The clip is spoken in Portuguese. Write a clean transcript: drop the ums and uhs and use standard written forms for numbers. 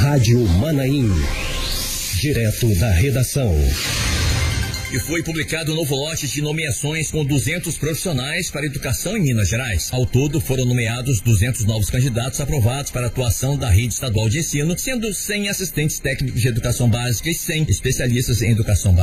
Rádio Manaim. Direto da redação. E foi publicado um novo lote de nomeações com 200 profissionais para educação em Minas Gerais. Ao todo, foram nomeados 200 novos candidatos aprovados para a atuação da rede estadual de ensino, sendo 100 assistentes técnicos de educação básica e 100 especialistas em educação básica.